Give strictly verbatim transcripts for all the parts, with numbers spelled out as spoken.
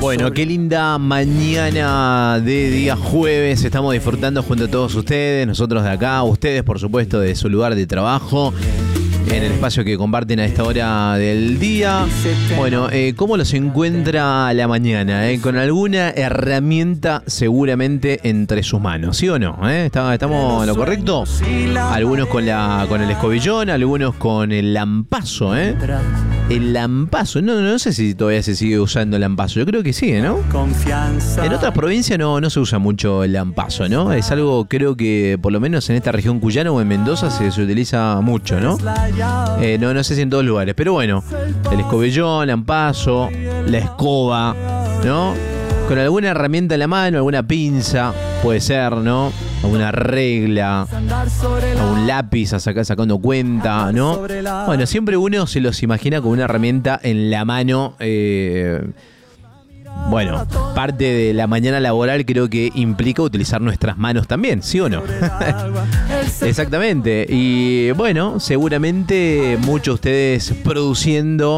Bueno, qué linda mañana de día jueves. Estamos disfrutando junto a todos ustedes, nosotros de acá, ustedes por supuesto de su lugar de trabajo, en el espacio que comparten a esta hora del día. Bueno, eh, ¿cómo los encuentra la mañana? Eh? Con alguna herramienta seguramente entre sus manos, ¿sí o no? ¿Eh? ¿Estamos en lo correcto? Algunos con la con el escobillón, algunos con el lampazo, ¿eh? El lampazo, no, no sé si todavía se sigue usando el lampazo, yo creo que sí, ¿no? En otras provincias no, no se usa mucho el lampazo, ¿no? Es algo, creo que por lo menos en esta región cuyana o en Mendoza se, se utiliza mucho, ¿no? Eh, no, no sé si en todos lugares, pero bueno, el escobillón, lampazo, la escoba, ¿no? Con alguna herramienta en la mano, alguna pinza, puede ser, ¿no? Alguna regla, algún lápiz a sacar sacando cuenta, ¿no? Bueno, siempre uno se los imagina con una herramienta en la mano. Eh, bueno, parte de la mañana laboral creo que implica utilizar nuestras manos también, ¿sí o no? Exactamente. Y bueno, seguramente muchos de ustedes produciendo.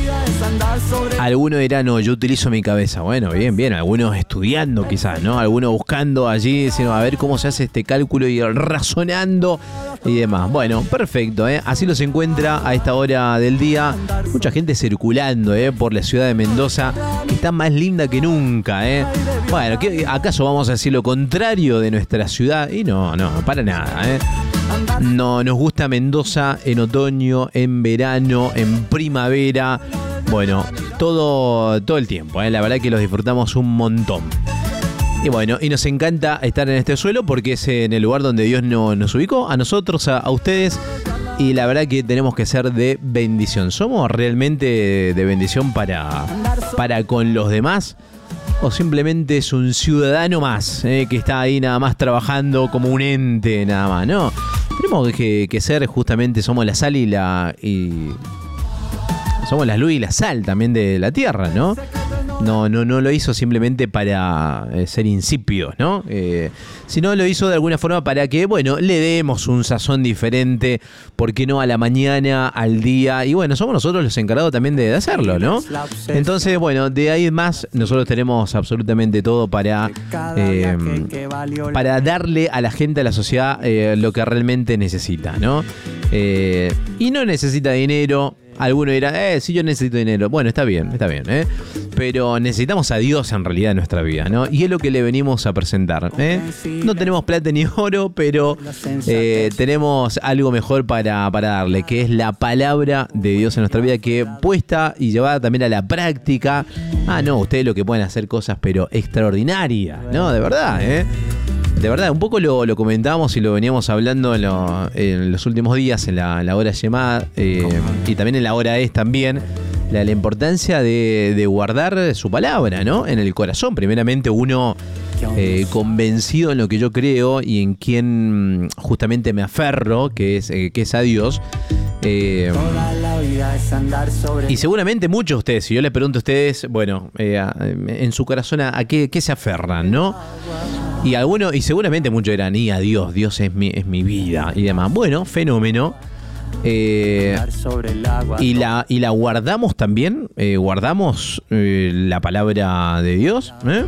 Algunos dirán, no, yo utilizo mi cabeza. Bueno, bien, bien. Algunos estudiando quizás, ¿no? Algunos buscando allí, diciendo, a ver cómo se hace este cálculo y razonando y demás. Bueno, perfecto, ¿eh? Así los encuentra a esta hora del día. Mucha gente circulando, ¿eh? Por la ciudad de Mendoza, que está más linda que nunca, ¿eh? Bueno, ¿qué, ¿acaso vamos a decir lo contrario de nuestra ciudad? Y no, no, para nada, ¿eh? No, nos gusta Mendoza en otoño, en verano, en primavera. Bueno, todo, todo el tiempo, ¿eh? La verdad que los disfrutamos un montón. Y bueno, y nos encanta estar en este suelo porque es en el lugar donde Dios no, nos ubicó, a nosotros, a, a ustedes. Y la verdad que tenemos que ser de bendición. ¿Somos realmente de bendición para, para con los demás? ¿O simplemente es un ciudadano más, eh, que está ahí nada más trabajando como un ente nada más? No, tenemos que, que ser justamente, somos la sal y la... Y somos la luz y la sal también de la tierra, ¿no? No, no, no lo hizo simplemente para eh, ser insípidos, ¿no? Eh, sino lo hizo de alguna forma para que, bueno, le demos un sazón diferente, ¿por qué no? A la mañana, al día, y bueno, somos nosotros los encargados también de hacerlo, ¿no? Entonces, bueno, de ahí más, nosotros tenemos absolutamente todo para, eh, para darle a la gente, a la sociedad, eh, lo que realmente necesita, ¿no? Eh, y no necesita dinero. Alguno dirá, eh, sí, yo necesito dinero. Bueno, está bien, está bien, ¿eh? Pero necesitamos a Dios en realidad en nuestra vida, ¿no? Y es lo que le venimos a presentar, ¿eh? No tenemos plata ni oro, pero eh, tenemos algo mejor para, para darle, que es la palabra de Dios en nuestra vida, que puesta y llevada también a la práctica. Ah, no, ustedes lo que pueden hacer cosas, pero extraordinarias, ¿no? De verdad, ¿eh? De verdad, un poco lo, lo comentábamos y lo veníamos hablando en, lo, en los últimos días, en la, la hora llamada, eh, y también en la hora es también, la, la importancia de, de guardar su palabra, ¿no? En el corazón, primeramente uno eh, convencido en lo que yo creo y en quien justamente me aferro, que es, eh, que es a Dios. Eh, y seguramente muchos de ustedes, si yo les pregunto a ustedes, bueno, eh, en su corazón a, a qué, qué se aferran, ¿no? Y algunos, y seguramente muchos dirán, y a Dios, Dios es mi, es mi vida y demás. Bueno, fenómeno. Eh, y, la, y la guardamos también, eh, guardamos eh, la palabra de Dios, ¿eh?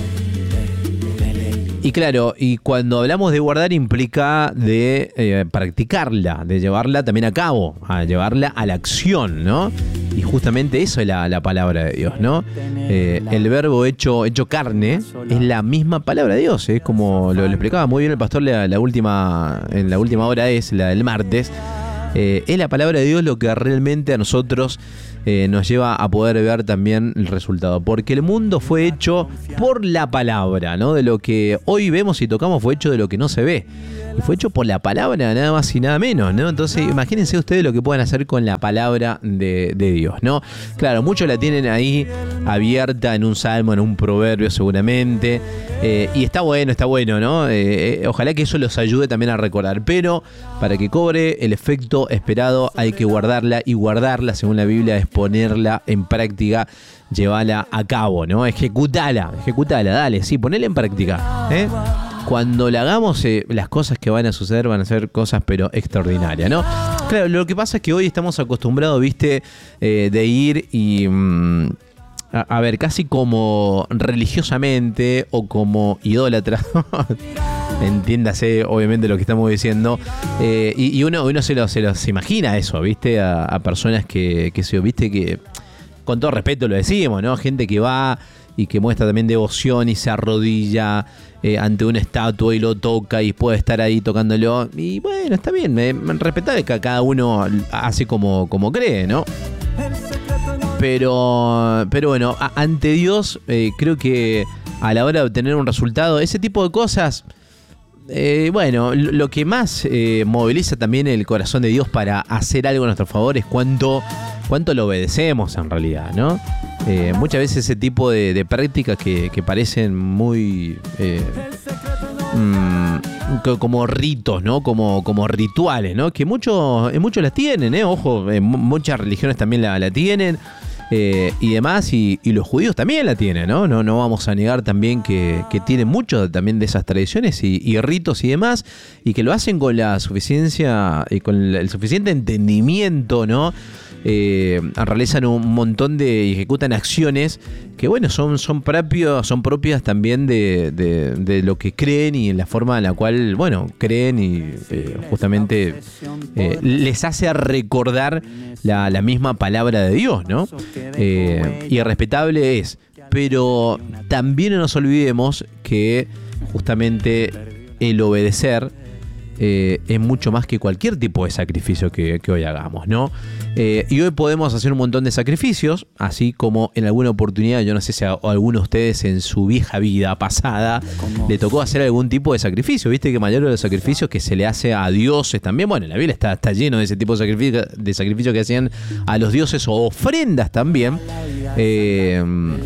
Y claro, y cuando hablamos de guardar implica de eh, practicarla, de llevarla también a cabo, a llevarla a la acción, ¿no? Y justamente eso es la, la palabra de Dios, ¿no? Eh, el verbo hecho, hecho carne es la misma palabra de Dios, es ¿eh? Como lo, lo explicaba muy bien el pastor la, la última, en la última hora, es la del martes. Eh, es la palabra de Dios lo que realmente a nosotros eh, nos lleva a poder ver también el resultado, porque el mundo fue hecho por la palabra, ¿no? De lo que hoy vemos y tocamos fue hecho de lo que no se ve, y fue hecho por la palabra, nada más y nada menos, ¿no? Entonces imagínense ustedes lo que pueden hacer con la palabra de, de Dios, ¿no? Claro, muchos la tienen ahí abierta en un salmo, en un proverbio seguramente, eh, y está bueno, está bueno, ¿no? Eh, eh, ojalá que eso los ayude también a recordar, pero para que cobre el efecto esperado hay que guardarla, y guardarla, según la Biblia, es ponerla en práctica, llevarla a cabo, ¿no? Ejecutala, ejecutala, dale, sí, ponela en práctica, ¿eh? Cuando la hagamos, eh, las cosas que van a suceder van a ser cosas pero extraordinarias, ¿no? Claro, lo que pasa es que hoy estamos acostumbrados, viste, eh, de ir y... Mmm, a, a ver, casi como religiosamente o como idólatra. Entiéndase, obviamente, lo que estamos diciendo. Eh, y, y uno, uno se los se los imagina eso, ¿viste? A, a personas que, que se, ¿viste? Que, con todo respeto lo decimos, ¿no? Gente que va y que muestra también devoción y se arrodilla eh, ante una estatua y lo toca y puede estar ahí tocándolo. Y bueno, está bien, me, me respetable que cada uno hace como, como cree, ¿no? Pero, pero bueno, a, ante Dios, eh, creo que a la hora de obtener un resultado, ese tipo de cosas... Eh, bueno, lo que más eh, moviliza también el corazón de Dios para hacer algo a nuestro favor es cuánto, cuánto lo obedecemos en realidad, ¿no? Eh, muchas veces ese tipo de, de prácticas que, que parecen muy... Eh, mmm, como ritos, ¿no? Como, como rituales, ¿no? Que muchos, muchos las tienen, ¿eh? Ojo, eh, muchas religiones también la, la tienen. Eh, y demás, y, y los judíos también la tienen, ¿no? No, no vamos a negar también que, que tienen mucho también de esas tradiciones y, y ritos y demás, y que lo hacen con la suficiencia, y con el suficiente entendimiento, ¿no? Eh, realizan un montón de, y ejecutan acciones que, bueno, son, son, propios, son propias también de, de, de lo que creen y en la forma en la cual, bueno, creen y eh, justamente eh, les hace recordar la, la misma palabra de Dios, ¿no? Eh, y respetable es, pero también no nos olvidemos que justamente el obedecer Eh, es mucho más que cualquier tipo de sacrificio que, que hoy hagamos, ¿no? Eh, y hoy podemos hacer un montón de sacrificios, así como en alguna oportunidad, yo no sé si a, a alguno de ustedes en su vieja vida pasada le tocó hacer algún tipo de sacrificio. Viste que mayor de los sacrificios que se le hace a dioses también, bueno, la Biblia está, está lleno de ese tipo de sacrificios de sacrificio que hacían a los dioses o ofrendas también. Eh,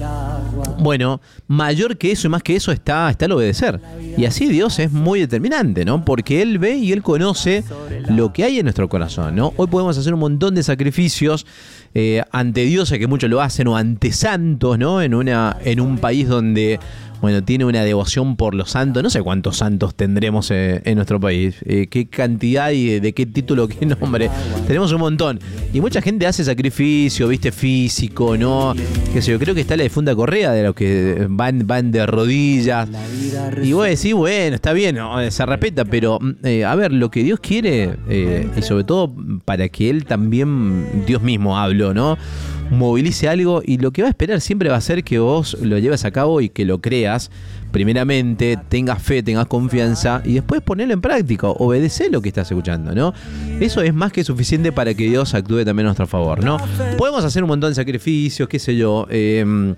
bueno, mayor que eso y más que eso está, está el obedecer. Y así Dios es muy determinante, ¿no? Porque Él ve y Él conoce lo que hay en nuestro corazón, ¿no? Hoy podemos hacer un montón de sacrificios eh, ante dioses que muchos lo hacen o ante santos, ¿no? En, una, en un país donde, bueno, tiene una devoción por los santos. No sé cuántos santos tendremos eh, en nuestro país. Eh, qué cantidad y de qué título, qué nombre. Tenemos un montón. Y mucha gente hace sacrificio, viste, físico, ¿no? Qué sé yo, creo que está la difunta Correa de los que van, van de rodillas. Y vos decís, bueno, está bien, ¿no? Se respeta, pero eh, a ver, lo que Dios quiere, eh, y sobre todo para que Él también, Dios mismo habló, ¿no? Movilice algo, y lo que va a esperar siempre va a ser que vos lo lleves a cabo y que lo creas primeramente, tengas fe, tengas confianza y después ponerlo en práctica, obedece lo que estás escuchando, ¿no? Eso es más que suficiente para que Dios actúe también a nuestro favor, ¿no? Podemos hacer un montón de sacrificios, qué sé yo, eh,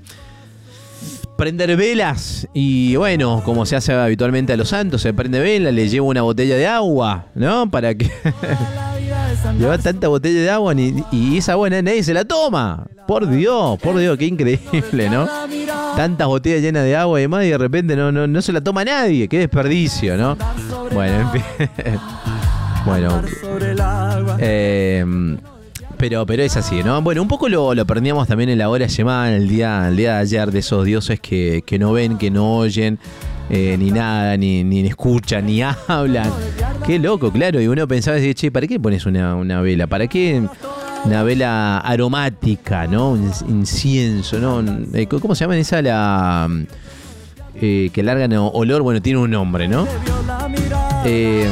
prender velas y bueno, como se hace habitualmente a los santos, se prende vela, le lleva una botella de agua, ¿no? Para que... Lleva tanta botella de agua ni, y esa agua nadie se la toma. Por Dios, por Dios, qué increíble, ¿no? Tantas botellas llenas de agua y demás y de repente no, no, no se la toma nadie. Qué desperdicio, ¿no? Bueno, en fin. Bueno. Eh, pero, pero es así, ¿no? Bueno, un poco lo, lo aprendíamos también en la hora llamada el día, el día de ayer, de esos dioses que, que no ven, que no oyen. Eh, ni nada, ni, ni escuchan, ni hablan. Qué loco, claro. Y uno pensaba, che, ¿para qué pones una, una vela? ¿Para qué una vela aromática, ¿no? Un incienso, ¿no? ¿Cómo se llama esa? La eh, que largan olor, bueno, tiene un nombre, ¿no? Eh,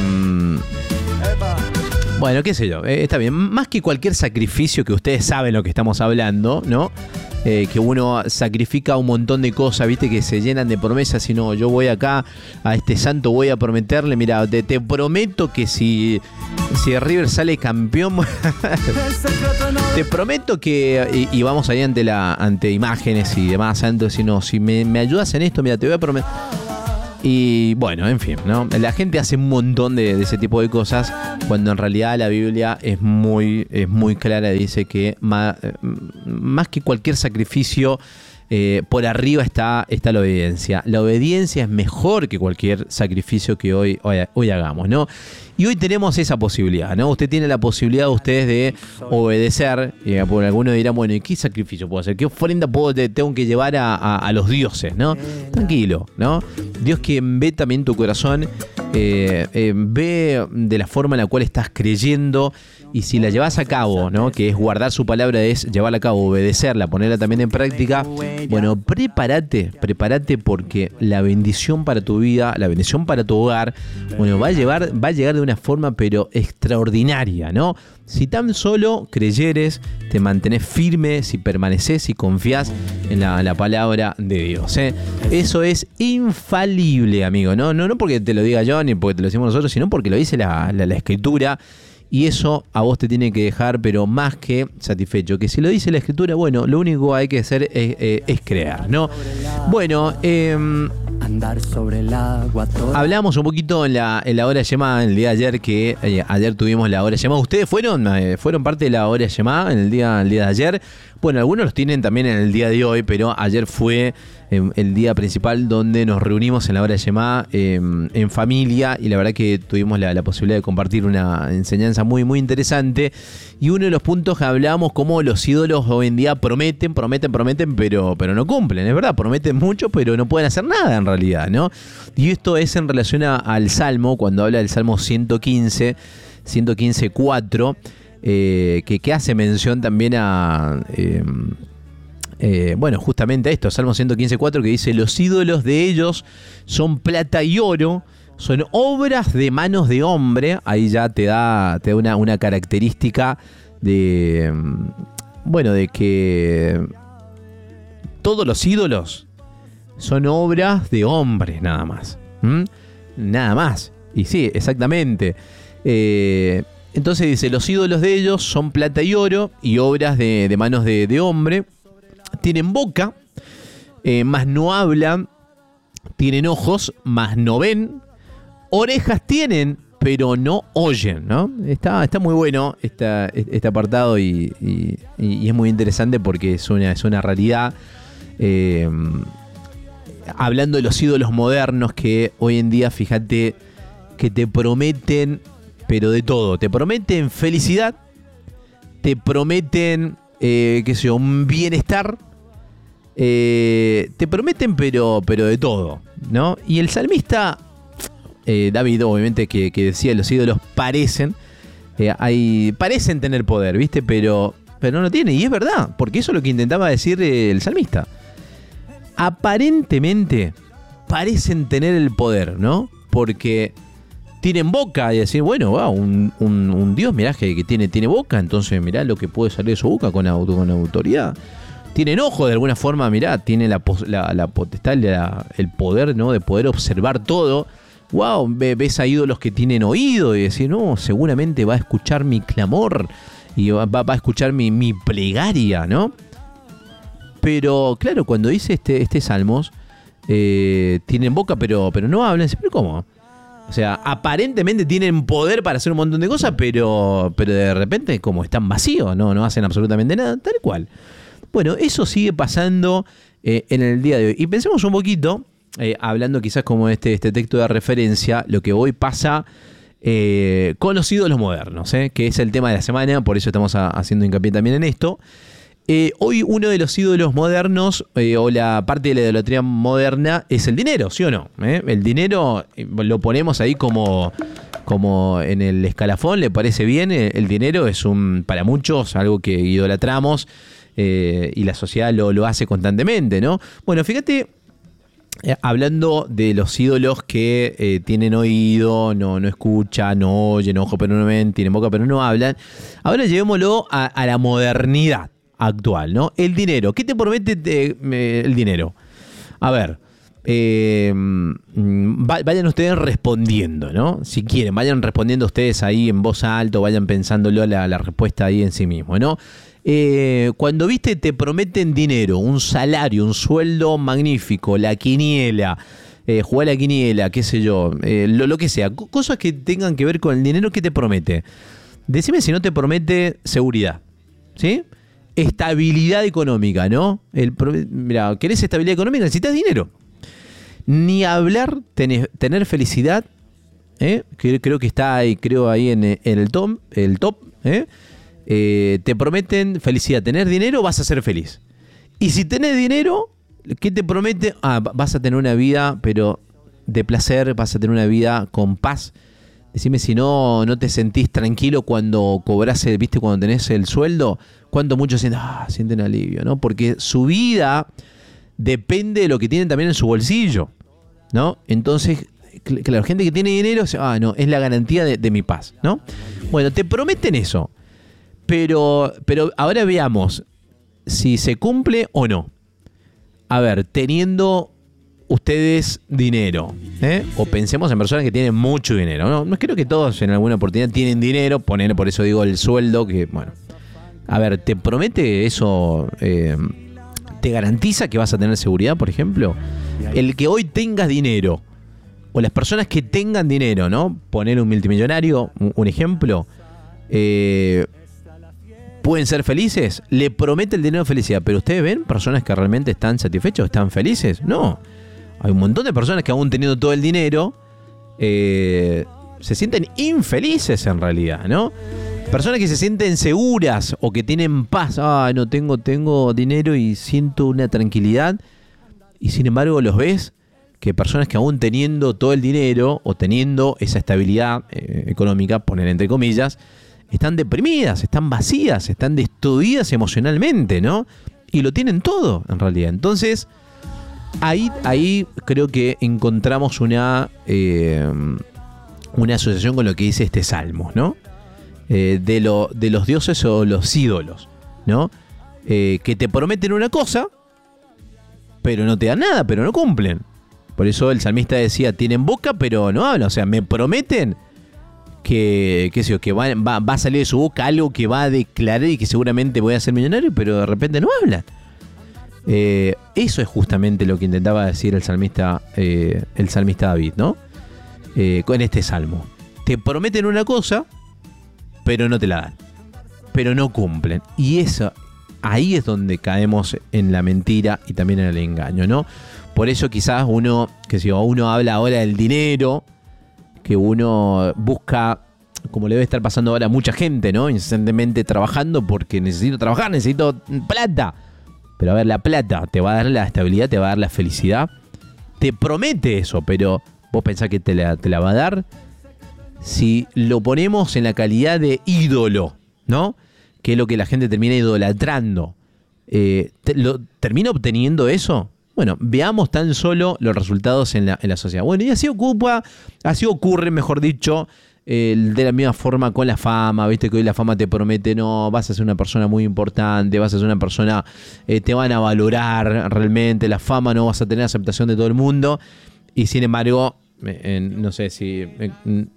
bueno, qué sé yo, eh, está bien. Más que cualquier sacrificio, que ustedes saben lo que estamos hablando, ¿no? Eh, que uno sacrifica un montón de cosas, viste, que se llenan de promesas. Si no, yo voy acá a este santo, voy a prometerle, mira, te, te prometo que si, si River sale campeón, te prometo que, y, y vamos ahí ante la ante imágenes y demás, santos, si no, si me, me ayudas en esto, mira, te voy a prometer. Y bueno, en fin, ¿no? La gente hace un montón de, de ese tipo de cosas, cuando en realidad la Biblia es muy, es muy clara, dice que más, más que cualquier sacrificio, eh, por arriba está, está la obediencia. La obediencia es mejor que cualquier sacrificio que hoy, hoy, hoy hagamos, ¿no? Y hoy tenemos esa posibilidad, ¿no? Usted tiene la posibilidad, ustedes, de obedecer. Eh, por algunos dirán, bueno, ¿y qué sacrificio puedo hacer? ¿Qué ofrenda puedo, te, tengo que llevar a, a, a los dioses, ¿no? Tranquilo, ¿no? Dios, quien ve también tu corazón, eh, eh, ve de la forma en la cual estás creyendo y si la llevas a cabo, ¿no? Que es guardar su palabra, es llevarla a cabo, obedecerla, ponerla también en práctica, bueno, prepárate, prepárate porque la bendición para tu vida, la bendición para tu hogar, bueno, va a llevar, va a llegar de una forma pero extraordinaria, ¿no? Si tan solo creyeres, te mantenés firme, si permaneces y confías en la, la palabra de Dios, ¿eh? Eso es infalible, amigo, ¿no? No, no porque te lo diga yo ni porque te lo decimos nosotros, sino porque lo dice la, la, la Escritura. Y eso a vos te tiene que dejar, pero más que satisfecho. Que si lo dice la Escritura, bueno, lo único que hay que hacer es, es, es creer, ¿no? Bueno, eh, andar sobre el agua. Hablamos un poquito en la, en la hora llamada en el día de ayer, que eh, ayer tuvimos la hora llamada. ¿Ustedes fueron, eh, fueron parte de la hora llamada en el día, el día de ayer? Bueno, algunos los tienen también en el día de hoy, pero ayer fue eh, el día principal donde nos reunimos en la hora llamada eh, en familia, y la verdad que tuvimos la, la posibilidad de compartir una enseñanza muy, muy interesante. Y uno de los puntos que hablábamos, como los ídolos hoy en día prometen, prometen, prometen, pero, pero no cumplen, es verdad, prometen mucho, pero no pueden hacer nada en realidad, ¿no? Y esto es en relación a, al Salmo, cuando habla del Salmo ciento quince, ciento quince, cuatro, eh, que, que hace mención también a... Eh, Eh, bueno, justamente a esto, Salmo ciento quince, cuatro, que dice: los ídolos de ellos son plata y oro, son obras de manos de hombre. Ahí ya te da, te da una, una característica de, bueno, de que todos los ídolos son obras de hombres nada más. ¿Mm? Nada más. Y sí, exactamente. Eh, entonces dice: los ídolos de ellos son plata y oro y obras de, de manos de, de hombre. Tienen boca, eh, mas no hablan. Tienen ojos, mas no ven. Orejas tienen, pero no oyen, ¿no? Está, está muy bueno esta, este apartado y, y, y es muy interesante porque es una, es una realidad. Eh, hablando de los ídolos modernos que hoy en día, fíjate, que te prometen, pero de todo. Te prometen felicidad, te prometen, eh, qué sé yo, un bienestar. Eh, te prometen pero, pero de todo, ¿no? Y el salmista, eh, David, obviamente, que, que decía: los ídolos parecen, eh, hay, parecen tener poder, ¿viste? Pero, pero no lo tienen. Y es verdad, porque eso es lo que intentaba decir eh, el salmista. Aparentemente parecen tener el poder, ¿no? Porque tienen boca y decir, bueno, wow, un, un, un Dios, mirá, que, que tiene, tiene boca, entonces mirá lo que puede salir de su boca con, auto, con autoridad. Tienen ojo, de alguna forma, mirá, tiene la, la, la potestad, la, el poder, ¿no? De poder observar todo. Wow, ves a ídolos que tienen oído y decís, no, seguramente va a escuchar mi clamor y va, va a escuchar mi, mi plegaria, ¿no? Pero, claro, cuando dice este, este Salmos, eh, tienen boca pero, pero no hablan, ¿pero cómo? O sea, aparentemente tienen poder para hacer un montón de cosas, pero, pero de repente, como están vacíos, no, no hacen absolutamente nada, tal cual. Bueno, eso sigue pasando eh, en el día de hoy. Y pensemos un poquito, eh, hablando quizás como este, este texto de referencia, lo que hoy pasa eh, con los ídolos modernos, eh, que es el tema de la semana, por eso estamos a, haciendo hincapié también en esto. Eh, hoy uno de los ídolos modernos, eh, o la parte de la idolatría moderna, es el dinero, ¿sí o no? ¿Eh? El dinero eh, lo ponemos ahí como, como en el escalafón, ¿le parece bien? El dinero es un, para muchos, algo que idolatramos. Eh, y la sociedad lo, lo hace constantemente, ¿no? Bueno, fíjate, eh, hablando de los ídolos que eh, tienen oído, no, no escuchan, no oyen, ojo pero no ven, tienen boca pero no hablan. Ahora llevémoslo a, a la modernidad actual, ¿no? El dinero. ¿Qué te promete te, eh, el dinero? A ver, eh, vayan ustedes respondiendo, ¿no? Si quieren, vayan respondiendo ustedes ahí en voz alta, vayan pensándolo la, la respuesta ahí en sí mismo, ¿no? Eh, cuando viste te prometen dinero, un salario, un sueldo magnífico, la quiniela, eh, jugar la quiniela, qué sé yo, eh, lo, lo que sea, cosas que tengan que ver con el dinero, ¿qué te promete? Decime si no te promete seguridad, ¿sí? Estabilidad económica, ¿no? El, mira, ¿querés estabilidad económica? Necesitas dinero. Ni hablar, tener, tener felicidad, ¿eh? que creo que está ahí, creo ahí en, en el top, el top, ¿eh? Eh, te prometen felicidad, tener dinero, vas a ser feliz. Y si tenés dinero, ¿qué te promete? Ah, vas a tener una vida, pero de placer, vas a tener una vida con paz, Decime si no, no te sentís tranquilo cuando cobras, viste, cuando tenés el sueldo, cuánto muchos sienten, ah, sienten alivio, ¿no? Porque su vida depende de lo que tienen también en su bolsillo, ¿no? Entonces, claro, gente que tiene dinero, ah, no, es la garantía de, de mi paz, ¿no? Bueno, te prometen eso, pero, pero ahora veamos si se cumple o no. A ver, teniendo ustedes dinero, ¿eh? O pensemos en personas que tienen mucho dinero, ¿no? No creo que todos en alguna oportunidad tienen dinero, poner, por eso digo el sueldo, que bueno. A ver, ¿te promete eso? Eh, ¿Te garantiza que vas a tener seguridad, por ejemplo? El que hoy tengas dinero, o las personas que tengan dinero, ¿no? Poner un multimillonario, un ejemplo, eh, ¿pueden ser felices? Le promete el dinero felicidad, pero ¿ustedes ven personas que realmente están satisfechos, están felices? No. Hay un montón de personas que aún teniendo todo el dinero eh, se sienten infelices en realidad, ¿no? Personas que se sienten seguras o que tienen paz. Ah, no, tengo, tengo dinero y siento una tranquilidad. Y sin embargo los ves que personas que aún teniendo todo el dinero o teniendo esa estabilidad eh, económica, poner entre comillas, están deprimidas, están vacías, están destruidas emocionalmente, ¿no? Y lo tienen todo en realidad. Entonces, ahí, ahí creo que encontramos una, eh, una asociación con lo que dice este salmo, ¿no? Eh, de, lo, de los dioses o los ídolos, ¿no? Eh, que te prometen una cosa, pero no te dan nada, pero no cumplen. Por eso el salmista decía, tienen boca, pero no hablan. O sea, me prometen que, qué sé yo, que va, va, va a salir de su boca algo que va a declarar y que seguramente voy a ser millonario, pero de repente no hablan. Eh, eso es justamente lo que intentaba decir el salmista, eh, el salmista David, ¿no? Eh, con este salmo. Te prometen una cosa, pero no te la dan. Pero no cumplen. Y eso, ahí es donde caemos en la mentira y también en el engaño, ¿no? Por eso quizás uno, que si uno habla ahora del dinero, que uno busca, como le debe estar pasando ahora a mucha gente, ¿no? Incesantemente trabajando porque necesito trabajar, necesito plata. Pero a ver, la plata te va a dar la estabilidad, te va a dar la felicidad. Te promete eso, pero vos pensás que te la, te la va a dar. Si lo ponemos en la calidad de ídolo, ¿no? Que es lo que la gente termina idolatrando. Eh, te, lo, ¿Termina obteniendo eso? Bueno, veamos tan solo los resultados en la, en la sociedad. Bueno, y así ocupa, así ocurre, mejor dicho, eh, de la misma forma con la fama. Viste que hoy la fama te promete, no, vas a ser una persona muy importante, vas a ser una persona, eh, te van a valorar realmente, la fama no vas a tener aceptación de todo el mundo. Y sin embargo, eh, no sé si eh,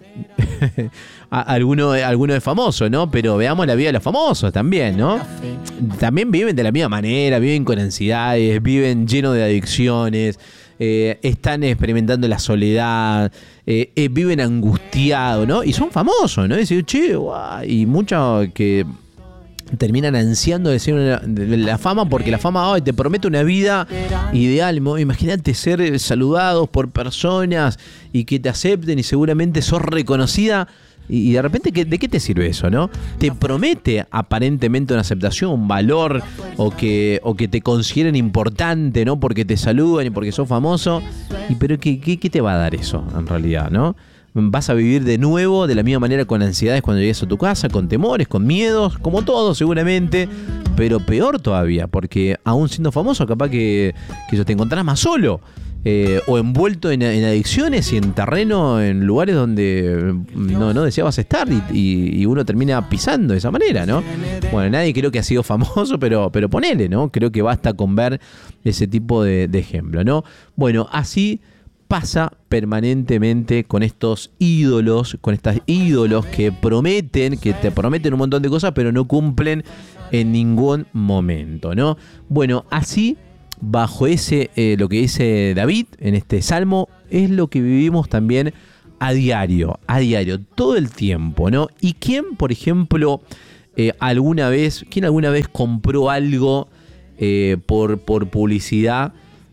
alguno, alguno es famoso, ¿no? Pero veamos la vida de los famosos también, ¿no? También viven de la misma manera, viven con ansiedades, viven llenos de adicciones, eh, están experimentando la soledad, eh, eh, viven angustiados, ¿no? Y son famosos, ¿no? Y dicen, che, guau, y muchos que terminan ansiando de, ser una, de la fama, porque la fama hoy te promete una vida ideal. Imagínate ser saludados por personas y que te acepten y seguramente sos reconocida. Y de repente, ¿de qué te sirve eso, no? Te promete aparentemente una aceptación, un valor, o que, o que te consideren importante, ¿no? Porque te saludan y porque sos famoso. Y pero ¿qué, qué, qué te va a dar eso, en realidad, no? Vas a vivir de nuevo de la misma manera con ansiedades cuando llegues a tu casa, con temores, con miedos, como todos seguramente, pero peor todavía, porque aún siendo famoso, capaz que, que te encontrarás más solo. Eh, o envuelto en, en adicciones y en terreno, en lugares donde no, no deseabas estar y, y, y uno termina pisando de esa manera, ¿no? Bueno, nadie creo que ha sido famoso, pero, pero ponele, ¿no? Creo que basta con ver ese tipo de, de ejemplo, ¿no? Bueno, así pasa permanentemente con estos ídolos, con estos ídolos que prometen, que te prometen un montón de cosas, pero no cumplen en ningún momento, ¿no? Bueno, así bajo ese, eh, lo que dice David en este salmo, es lo que vivimos también a diario, a diario, todo el tiempo, ¿no? ¿Y quién, por ejemplo, eh, alguna vez, quién alguna vez compró algo eh, por, por publicidad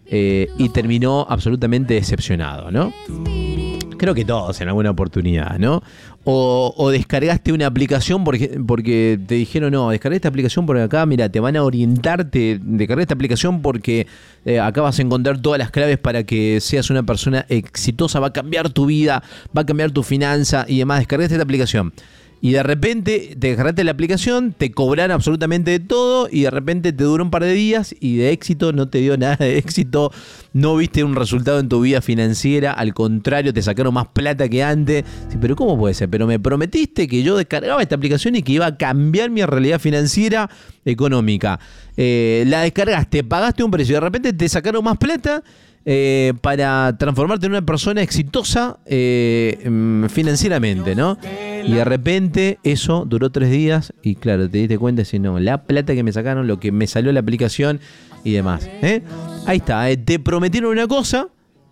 eh, y terminó absolutamente decepcionado, ¿no? Creo que todos en alguna oportunidad, ¿no? O, o descargaste una aplicación porque, porque te dijeron, no, descarga esta aplicación porque acá, mira, te van a orientar, te descarga esta aplicación porque eh, acá vas a encontrar todas las claves para que seas una persona exitosa, va a cambiar tu vida, va a cambiar tu finanza y demás. Descargaste esta aplicación. Y de repente te descargaste la aplicación, te cobraron absolutamente de todo y de repente te duró un par de días y de éxito no te dio nada de éxito, no viste un resultado en tu vida financiera, al contrario, te sacaron más plata que antes. Sí, pero ¿cómo puede ser? Pero me prometiste que yo descargaba esta aplicación y que iba a cambiar mi realidad financiera económica. Eh, la descargaste, pagaste un precio y de repente te sacaron más plata. Eh, para transformarte en una persona exitosa eh, financieramente, ¿no? Y de repente eso duró tres días y claro, te diste cuenta si no, la plata que me sacaron, lo que me salió la aplicación y demás, ¿eh? Ahí está, eh, te prometieron una cosa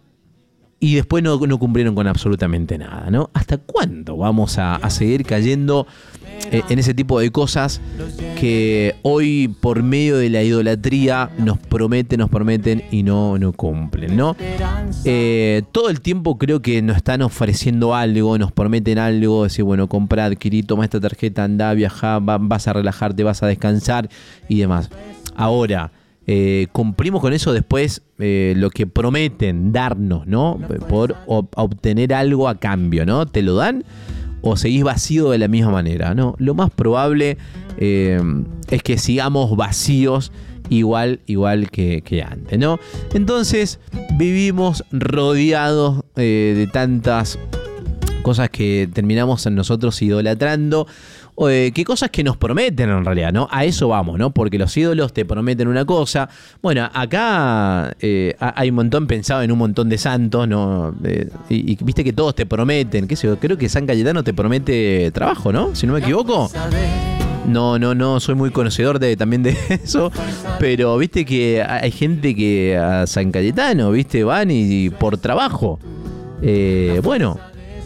y después no, no cumplieron con absolutamente nada, ¿no? ¿Hasta cuándo vamos a, a seguir cayendo eh, en ese tipo de cosas que hoy por medio de la idolatría nos prometen, nos prometen y no, no cumplen, ¿no? Eh, todo el tiempo creo que nos están ofreciendo algo, nos prometen algo, decir, bueno, comprá, adquirí, toma esta tarjeta, andá, viajá, va, vas a relajarte, vas a descansar y demás. Ahora, Eh, cumplimos con eso después eh, lo que prometen darnos, ¿no? Por ob- obtener algo a cambio, ¿no? ¿Te lo dan o seguís vacío de la misma manera, ¿no? Lo más probable eh, es que sigamos vacíos igual, igual que, que antes, ¿no? Entonces vivimos rodeados eh, de tantas cosas que terminamos en nosotros idolatrando. Eh, ¿Qué cosas que nos prometen en realidad, ¿no? A eso vamos, ¿no? Porque los ídolos te prometen una cosa. Bueno, acá eh, hay un montón pensado en un montón de santos, ¿no? Eh, y, y viste que todos te prometen, qué sé yo, creo que San Cayetano te promete trabajo, ¿no? Si no me equivoco. No, no, no soy muy conocedor de, también de eso, pero viste que hay gente que a San Cayetano, viste, van y, y por trabajo. Eh, bueno.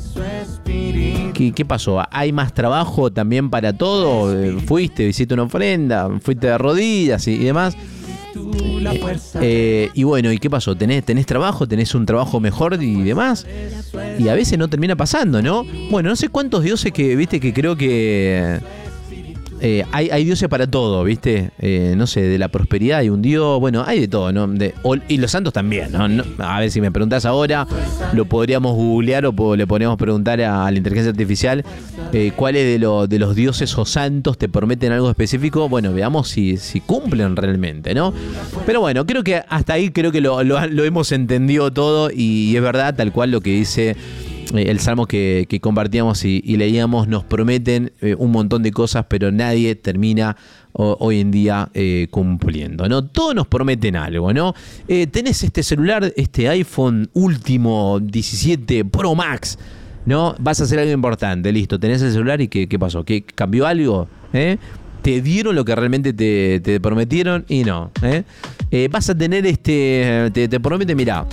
¿Qué, ¿Qué pasó? ¿Hay más trabajo también para todo? ¿Fuiste, hiciste una ofrenda? ¿Fuiste de rodillas y, y demás? Eh, eh, y bueno, ¿y qué pasó? ¿Tenés, ¿Tenés trabajo? ¿Tenés un trabajo mejor y demás? Y a veces no termina pasando, ¿no? Bueno, no sé cuántos dioses que, viste, que creo que... Eh, hay, hay dioses para todo, ¿viste? Eh, no sé, de la prosperidad hay un dios, bueno, hay de todo, ¿no? De, o, y los santos también, ¿no? No, a ver, si me preguntás ahora, lo podríamos googlear o po, le podríamos preguntar a, a la inteligencia artificial eh, cuáles de, lo, de los dioses o santos te prometen algo específico. Bueno, veamos si, si cumplen realmente, ¿no? Pero bueno, creo que hasta ahí creo que lo, lo, lo hemos entendido todo y, y es verdad, tal cual lo que dice... El salmo que, que compartíamos y, y leíamos, nos prometen eh, un montón de cosas, pero nadie termina o, hoy en día eh, cumpliendo, ¿no? Todos nos prometen algo, ¿no? Eh, tenés este celular, este iPhone último diecisiete Pro Max, ¿no? Vas a hacer algo importante, listo, tenés el celular y ¿qué, qué pasó? ¿Qué, ¿Cambió algo? ¿Eh? ¿Te dieron lo que realmente te, te prometieron? Y no, ¿eh? Eh, vas a tener este, te, te promete, mirá,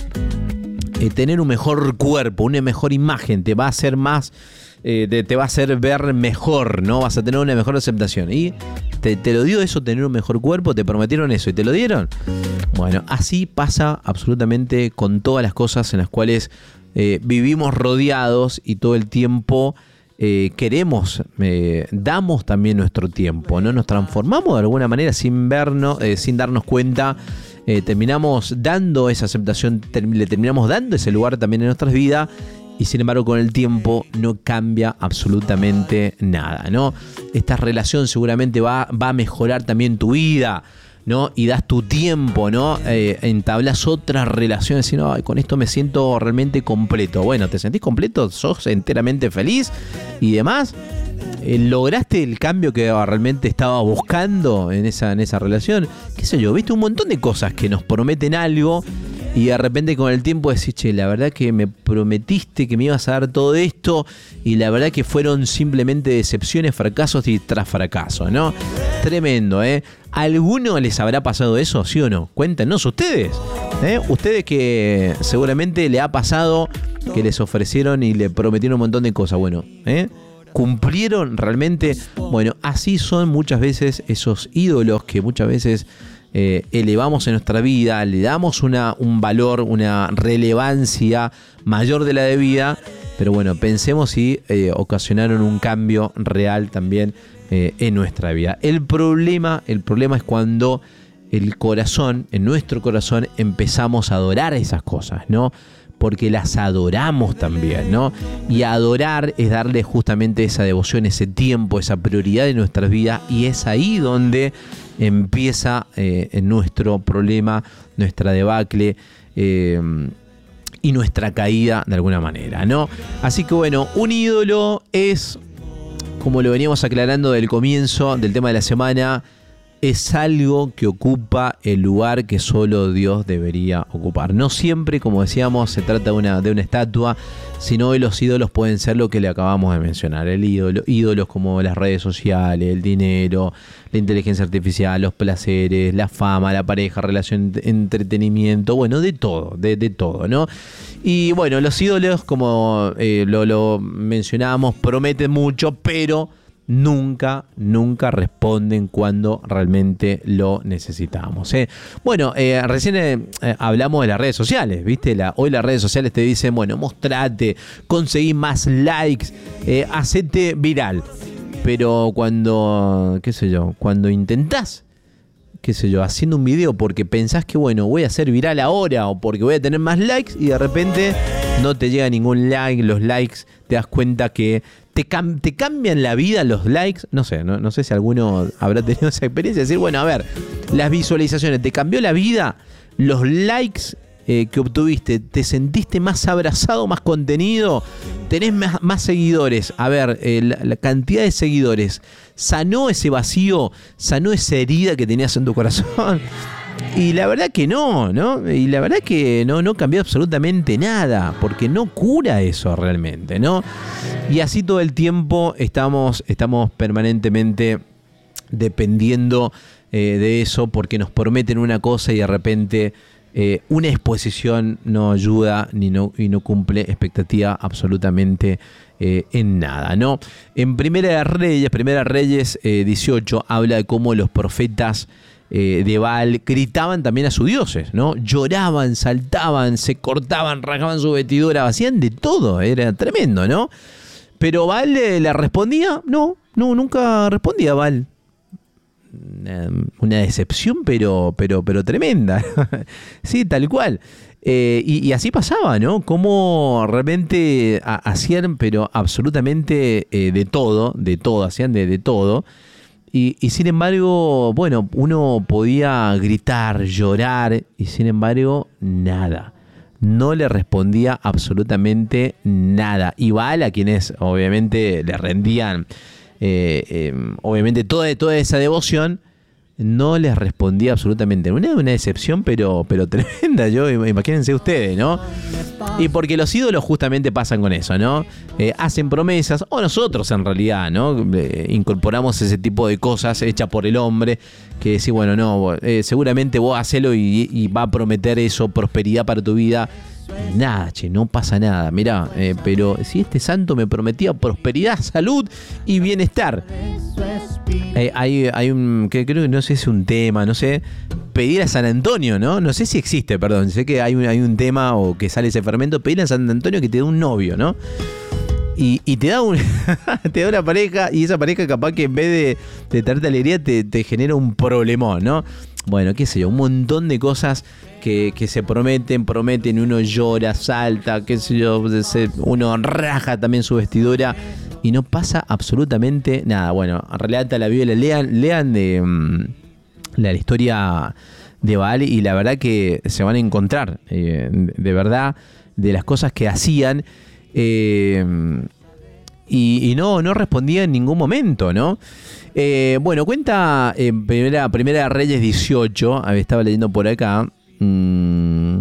Eh, tener un mejor cuerpo, una mejor imagen, te va a hacer más, eh, te, te va a hacer ver mejor, ¿no? Vas a tener una mejor aceptación. ¿Y te, te lo dio eso, tener un mejor cuerpo? ¿Te prometieron eso y te lo dieron? Bueno, así pasa absolutamente con todas las cosas en las cuales eh, vivimos rodeados y todo el tiempo eh, queremos, eh, damos también nuestro tiempo, ¿no? Nos transformamos de alguna manera sin vernos, eh, sin darnos cuenta. Eh, terminamos dando esa aceptación, ter- le terminamos dando ese lugar también en nuestras vidas y sin embargo con el tiempo no cambia absolutamente nada, ¿no? Esta relación seguramente va, va a mejorar también tu vida, ¿no? Y das tu tiempo, ¿no? Eh, entablas otras relaciones y no, ay, con esto me siento realmente completo. Bueno, ¿te sentís completo? ¿Sos enteramente feliz? Y demás. ¿Lograste el cambio que realmente estaba buscando en esa, en esa relación? ¿Qué sé yo? ¿Viste? Un montón de cosas que nos prometen algo y de repente con el tiempo decís, che, la verdad que me prometiste que me ibas a dar todo esto y la verdad que fueron simplemente decepciones, fracasos y tras fracasos, ¿no? Tremendo, ¿eh? ¿A alguno les habrá pasado eso, sí o no? Cuéntenos ustedes, ¿eh? Ustedes que seguramente le ha pasado que les ofrecieron y le prometieron un montón de cosas, bueno, ¿eh? ¿Cumplieron realmente? Bueno, así son muchas veces esos ídolos que muchas veces eh, elevamos en nuestra vida, le damos una, un valor, una relevancia mayor de la debida, pero bueno, pensemos si eh, ocasionaron un cambio real también eh, en nuestra vida. El problema, el problema es cuando el corazón, en nuestro corazón, empezamos a adorar esas cosas, ¿no? Porque las adoramos también, ¿no? Y adorar es darle justamente esa devoción, ese tiempo, esa prioridad en nuestras vidas, y es ahí donde empieza eh, nuestro problema, nuestra debacle eh, y nuestra caída de alguna manera, ¿no? Así que bueno, un ídolo es, como lo veníamos aclarando del comienzo del tema de la semana, es algo que ocupa el lugar que solo Dios debería ocupar. No siempre, como decíamos, se trata de una, de una estatua, sino que los ídolos pueden ser lo que le acabamos de mencionar. El ídolo, ídolos como las redes sociales, el dinero, la inteligencia artificial, los placeres, la fama, la pareja, relación, entretenimiento, bueno, de todo, de, de todo, ¿no? Y bueno, los ídolos, como eh, lo, lo mencionábamos, prometen mucho, pero nunca, nunca responden cuando realmente lo necesitamos, ¿eh? Bueno, eh, recién eh, hablamos de las redes sociales, ¿viste? La, hoy las redes sociales te dicen, bueno, mostrate, conseguí más likes, eh, hacete viral. Pero cuando, qué sé yo, cuando intentás, qué sé yo, haciendo un video porque pensás que, bueno, voy a ser viral ahora o porque voy a tener más likes, y de repente no te llega ningún like, los likes, te das cuenta que te, cam- te cambian la vida los likes. No sé, no, no sé si alguno habrá tenido esa experiencia, decir, bueno, a ver, las visualizaciones, ¿te cambió la vida? Los likes eh, que obtuviste, ¿te sentiste más abrazado, más contenido? ¿Tenés más, más seguidores? A ver, eh, la, la cantidad de seguidores, ¿sanó ese vacío? ¿Sanó esa herida que tenías en tu corazón? Y la verdad que no, ¿no? Y la verdad que no, no cambió absolutamente nada, porque no cura eso realmente, ¿no? Y así todo el tiempo estamos, estamos permanentemente dependiendo eh, de eso, porque nos prometen una cosa y de repente eh, una exposición no ayuda ni no, y no cumple expectativa absolutamente eh, en nada, ¿no? En Primera de Reyes, Primera de Reyes eh, dieciocho, habla de cómo los profetas Eh, de Baal gritaban también a sus dioses, ¿no? Lloraban, saltaban, se cortaban, rasgaban su vestidura, hacían de todo, era tremendo, ¿no? Pero Baal le, le respondía, no, no, nunca respondía Baal. Una, una decepción, pero, pero, pero tremenda. Sí, tal cual. Eh, y, y así pasaba, ¿no? Como realmente a, hacían, pero absolutamente eh, de todo, de todo, hacían de, de todo. Y, y sin embargo, bueno, uno podía gritar, llorar, y sin embargo, nada. No le respondía absolutamente nada. Y Baal, a quienes obviamente le rendían, eh, eh, obviamente toda, toda esa devoción, no les respondía absolutamente. Una, una decepción, pero, pero tremenda. Yo, imagínense ustedes, ¿no? Y porque los ídolos justamente pasan con eso, ¿no? Eh, hacen promesas, o nosotros en realidad, ¿no? Eh, incorporamos ese tipo de cosas hechas por el hombre, que decís, bueno, no, eh, seguramente vos hacelo y, y va a prometer eso, prosperidad para tu vida. Nada, che, no pasa nada. Mirá, eh, pero si este santo me prometía prosperidad, salud y bienestar. Eh, hay, hay un, que creo que no sé si es un tema, no sé, pedir a San Antonio, ¿no? No sé si existe, perdón, sé que hay un, hay un tema o que sale ese fermento, pedir a San Antonio que te dé un novio, ¿no? Y, y te da un te da una pareja, y esa pareja capaz que en vez de, de traerte alegría te, te genera un problemón, ¿no? Bueno, qué sé yo, un montón de cosas que, que se prometen, prometen, uno llora, salta, qué sé yo, uno raja también su vestidura y no pasa absolutamente nada. Bueno, relata la Biblia, lean, lean de um, la, la historia de Baal y la verdad que se van a encontrar, eh, de verdad, de las cosas que hacían. Eh, y, y no, no respondía en ningún momento, ¿no? Eh, bueno, cuenta en primera, primera de Reyes dieciocho, estaba leyendo por acá. Mmm,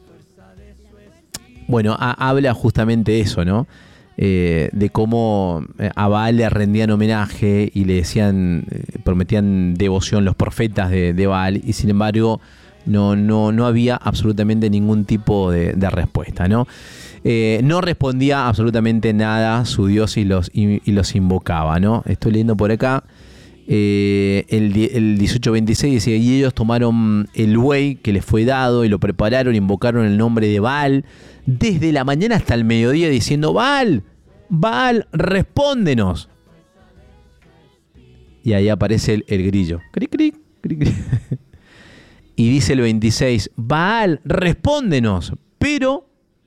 bueno, a, habla justamente eso, ¿no? Eh, de cómo a Baal le rendían homenaje y le decían, prometían devoción los profetas de, de Baal, y sin embargo no, no, no había absolutamente ningún tipo de, de respuesta, ¿no? Eh, no respondía absolutamente nada su Dios y los, y, y los invocaba, ¿no? Estoy leyendo por acá. Eh, el, el dieciocho veintiséis decía, y ellos tomaron el buey que les fue dado y lo prepararon, invocaron el nombre de Baal desde la mañana hasta el mediodía diciendo, Baal, Baal, respóndenos. Y ahí aparece el, el grillo. Cric, cric, cric, cric. Y dice el veintiséis, Baal, respóndenos. Pero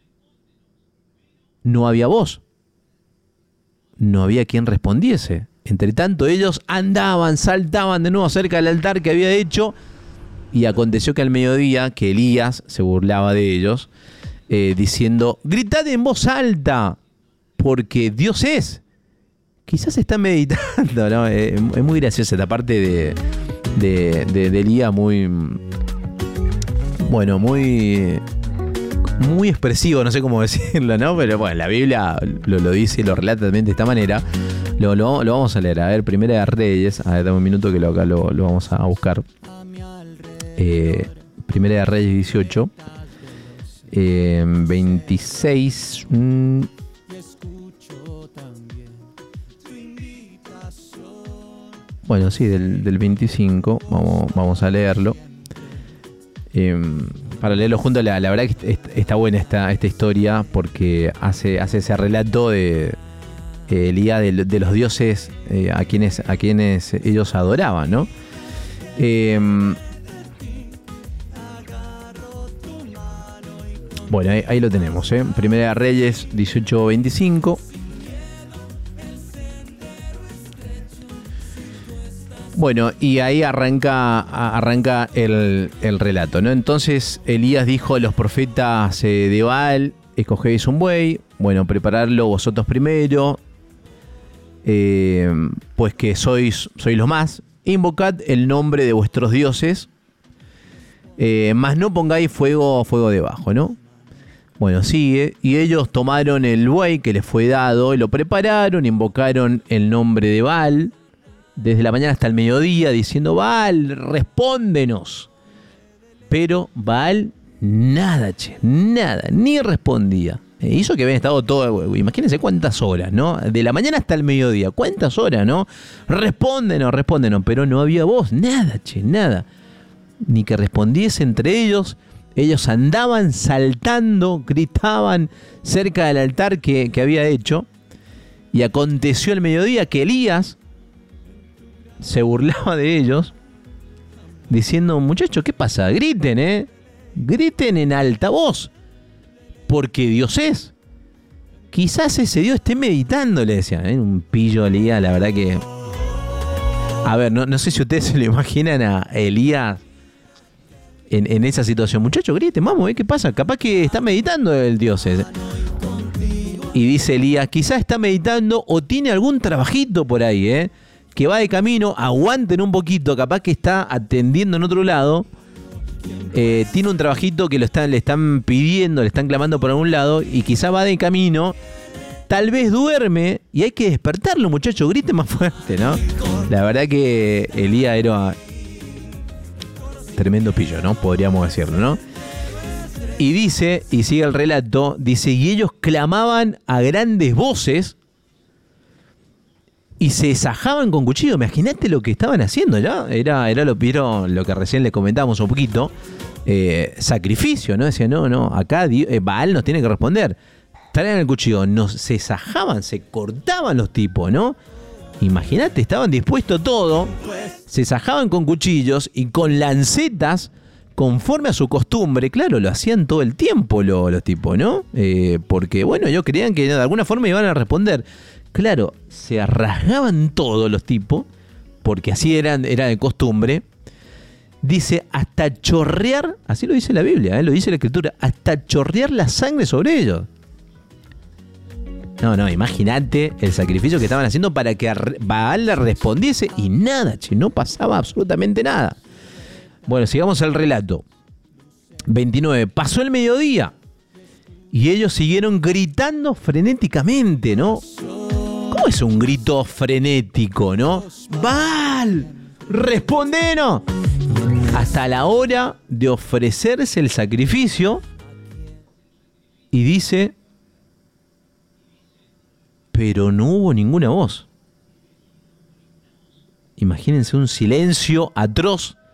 no había voz. No había quien respondiese. Entre tanto ellos andaban, saltaban de nuevo cerca del altar que había hecho. Y aconteció que al mediodía, que Elías se burlaba de ellos, eh, diciendo, gritad en voz alta, porque Dios es. Quizás está meditando, ¿no? Eh, es muy graciosa esta parte de, de, de, de Elías, muy, bueno, muy, muy expresivo, no sé cómo decirlo, ¿no? Pero bueno, la Biblia lo, lo dice y lo relata también de esta manera. Lo, lo, lo vamos a leer, a ver, Primera de Reyes, a ver, dame un minuto que lo, acá lo, lo vamos a buscar. Eh, Primera de Reyes dieciocho, eh, veintiséis... Mmm, Bueno, sí, del, del veinticinco, vamos, vamos a leerlo. Eh, para leerlo juntos, la, la verdad que está buena esta, esta historia porque hace, hace ese relato de eh, Elías de, de los dioses eh, a, quienes, a quienes ellos adoraban, ¿no? Eh, bueno, ahí, ahí lo tenemos, ¿eh? Primera de Reyes dieciocho veinticinco. Bueno, y ahí arranca, arranca el, el relato, ¿no? Entonces Elías dijo a los profetas eh, de Baal, escogéis un buey, bueno, prepararlo vosotros primero, eh, pues que sois, sois los más, invocad el nombre de vuestros dioses, eh, mas no pongáis fuego, fuego debajo, ¿no? Bueno, sigue, y ellos tomaron el buey que les fue dado, y lo prepararon, invocaron el nombre de Baal, desde la mañana hasta el mediodía, diciendo, Baal, respóndenos. Pero Baal, nada, che, nada, ni respondía. Eh, hizo que habían estado todo, imagínense cuántas horas, ¿no? De la mañana hasta el mediodía, cuántas horas, ¿no? Respóndenos, respóndenos, pero no había voz, nada, che, nada. Ni que respondiese entre ellos. Ellos andaban saltando, gritaban cerca del altar que, que había hecho. Y aconteció el mediodía que Elías se burlaba de ellos, diciendo, muchachos, ¿qué pasa? Griten, ¿eh? Griten en alta voz, porque Dios es. Quizás ese Dios esté meditando, le decían, ¿eh? Un pillo Elías, la verdad que... A ver, no, no sé si ustedes se lo imaginan a Elías en, en esa situación. Muchachos, griten, vamos, ¿eh? ¿Qué pasa? Capaz que está meditando el Dios ese. Y dice Elías, quizás está meditando o tiene algún trabajito por ahí, ¿eh? Que va de camino, aguanten un poquito, capaz que está atendiendo en otro lado, eh, tiene un trabajito que lo están, le están pidiendo, le están clamando por algún lado, y quizá va de camino, tal vez duerme, y hay que despertarlo, muchachos, griten más fuerte, ¿no? La verdad que Elías era tremendo pillo, ¿no? Podríamos decirlo, ¿no? Y dice, y sigue el relato, dice, y ellos clamaban a grandes voces, y se sajaban con cuchillo. Imagínate lo que estaban haciendo ya. Era, era lo, lo que recién les comentábamos un poquito. Eh, sacrificio, ¿no? Decían, no, no, acá eh, Baal nos tiene que responder. Traían el cuchillo. Nos, se sajaban, se cortaban los tipos, ¿no? Imagínate, estaban dispuestos a todo. Se sajaban con cuchillos y con lancetas, conforme a su costumbre. Claro, lo hacían todo el tiempo lo, los tipos, ¿no? Eh, porque, bueno, ellos creían que de alguna forma iban a responder. Claro, se rasgaban todos los tipos, porque así eran, era de costumbre. Dice, hasta chorrear, así lo dice la Biblia, ¿eh? Lo dice la Escritura, hasta chorrear la sangre sobre ellos. No, no, imagínate el sacrificio que estaban haciendo para que Baal le respondiese y nada, che, no pasaba absolutamente nada. Bueno, sigamos el relato. veintinueve, pasó el mediodía y ellos siguieron gritando frenéticamente, ¿no? ¿Cómo es un grito frenético, no? ¡Baal! ¡Respondenos! Hasta la hora de ofrecerse el sacrificio. Y dice, pero no hubo ninguna voz. Imagínense un silencio atroz